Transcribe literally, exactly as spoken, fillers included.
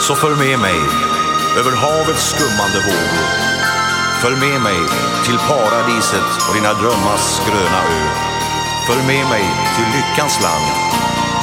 Så följ med mig över havets skummande vågor. Följ med mig till paradiset och dina drömmars gröna ö. Följ med mig till lyckans land